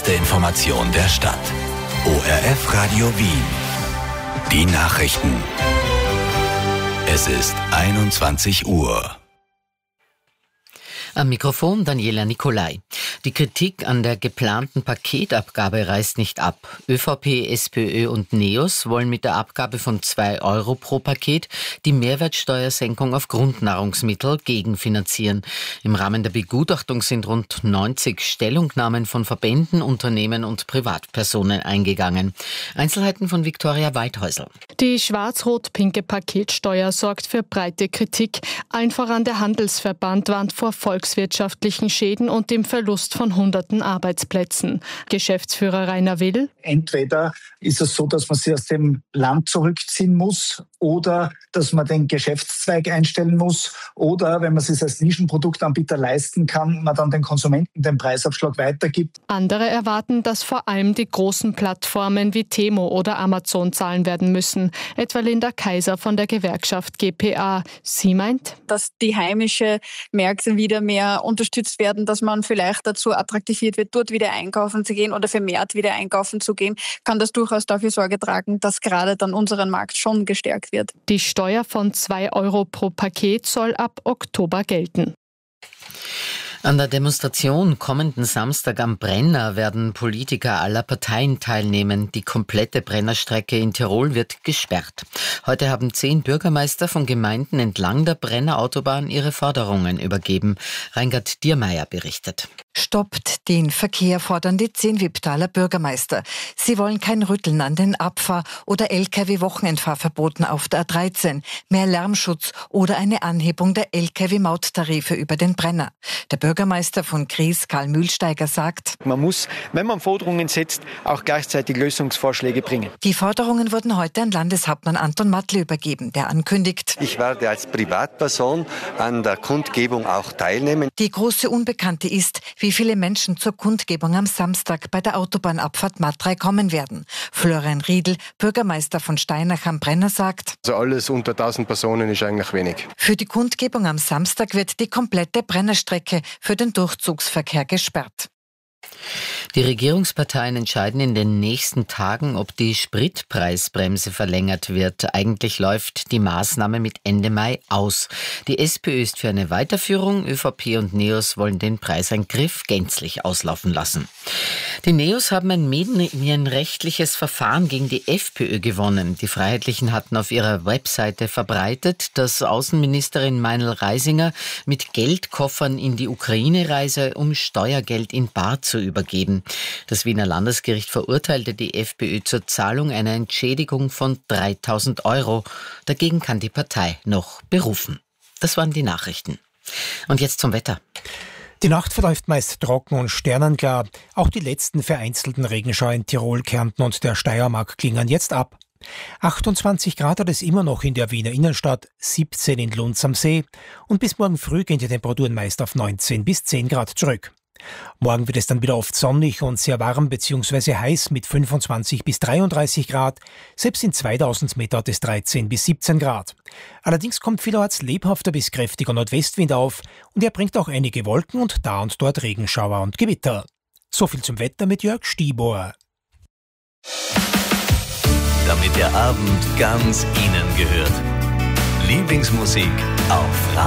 erste Information der Stadt. ORF Radio Wien. Die Nachrichten. Es ist 21 Uhr. Am Mikrofon Daniela Nicolai. Die Kritik an der geplanten Paketabgabe reißt nicht ab. ÖVP, SPÖ und NEOS wollen mit der Abgabe von 2 Euro pro Paket die Mehrwertsteuersenkung auf Grundnahrungsmittel gegenfinanzieren. Im Rahmen der Begutachtung sind rund 90 Stellungnahmen von Verbänden, Unternehmen und Privatpersonen eingegangen. Einzelheiten von Viktoria Weidhäusl. Die schwarz-rot-pinke Paketsteuer sorgt für breite Kritik. Allen voran der Handelsverband warnt vor volkswirtschaftlichen Schäden und dem Verlust von hunderten Arbeitsplätzen. Geschäftsführer Rainer Will: Entweder ist es so, dass man sich aus dem Land zurückziehen muss oder dass man den Geschäftszweig einstellen muss oder, wenn man es sich als Nischenproduktanbieter leisten kann, man dann den Konsumenten den Preisabschlag weitergibt. Andere erwarten, dass vor allem die großen Plattformen wie Temo oder Amazon zahlen werden müssen. Etwa Linda Kaiser von der Gewerkschaft GPA. Sie meint, dass die heimische Märkte wieder mehr unterstützt werden, dass man vielleicht dazu attraktiviert wird, dort wieder einkaufen zu gehen oder vermehrt wieder einkaufen zu gehen, kann das durchaus dafür Sorge tragen, dass gerade dann unseren Markt schon gestärkt wird. Die Steuer von 2 Euro pro Paket soll ab Oktober gelten. An der Demonstration kommenden Samstag am Brenner werden Politiker aller Parteien teilnehmen. Die komplette Brennerstrecke in Tirol wird gesperrt. Heute haben 10 Bürgermeister von Gemeinden entlang der Brenner Autobahn ihre Forderungen übergeben. Reingard Diermeier berichtet. Stoppt den Verkehr, fordern die 10 Wipptaler Bürgermeister. Sie wollen kein Rütteln an den Abfahr- oder Lkw-Wochenendfahrverboten auf der A13, mehr Lärmschutz oder eine Anhebung der Lkw-Mauttarife über den Brenner. Der Bürgermeister von Gries, Karl Mühlsteiger, sagt: Man muss, wenn man Forderungen setzt, auch gleichzeitig Lösungsvorschläge bringen. Die Forderungen wurden heute an Landeshauptmann Anton Mattl übergeben, der ankündigt: Ich werde als Privatperson an der Kundgebung auch teilnehmen. Die große Unbekannte ist, wie viele Menschen zur Kundgebung am Samstag bei der Autobahnabfahrt Matrei kommen werden. Florian Riedl, Bürgermeister von Steinach am Brenner, sagt: Also alles unter 1000 Personen ist eigentlich wenig. Für die Kundgebung am Samstag wird die komplette Brennerstrecke für den Durchzugsverkehr gesperrt. Die Regierungsparteien entscheiden in den nächsten Tagen, ob die Spritpreisbremse verlängert wird. Eigentlich läuft die Maßnahme mit Ende Mai aus. Die SPÖ ist für eine Weiterführung, ÖVP und NEOS wollen den Preiseingriff gänzlich auslaufen lassen. Die NEOS haben ein medienrechtliches Verfahren gegen die FPÖ gewonnen. Die Freiheitlichen hatten auf ihrer Webseite verbreitet, dass Außenministerin Meinl Reisinger mit Geldkoffern in die Ukraine reise, um Steuergeld in bar zu übergeben. Das Wiener Landesgericht verurteilte die FPÖ zur Zahlung einer Entschädigung von 3.000 Euro. Dagegen kann die Partei noch berufen. Das waren die Nachrichten. Und jetzt zum Wetter. Die Nacht verläuft meist trocken und sternenklar. Auch die letzten vereinzelten Regenschauer in Tirol, Kärnten und der Steiermark klingen jetzt ab. 28 Grad hat es immer noch in der Wiener Innenstadt, 17 in Lunds am See und bis morgen früh gehen die Temperaturen meist auf 19 bis 10 Grad zurück. Morgen wird es dann wieder oft sonnig und sehr warm bzw. heiß mit 25 bis 33 Grad. Selbst in 2000 Meter hat es 13 bis 17 Grad. Allerdings kommt vielerorts lebhafter bis kräftiger Nordwestwind auf und er bringt auch einige Wolken und da und dort Regenschauer und Gewitter. So viel zum Wetter mit Jörg Stiebor. Damit der Abend ganz Ihnen gehört. Lieblingsmusik auf